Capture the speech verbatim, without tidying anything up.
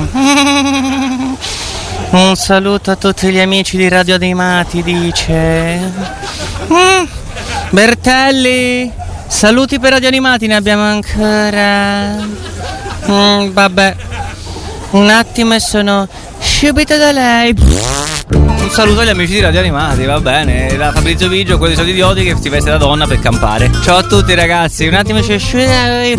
Un saluto a tutti gli amici di Radio Animati, dice. Mm. Bertelli, saluti per Radio Animati, ne abbiamo ancora. Mm, vabbè, un attimo e sono subito da lei. Un saluto agli amici di Radio Animati, va bene. Da Fabrizio Vigio, quelli sono idioti che si veste da donna per campare. Ciao a tutti ragazzi, un attimo c'è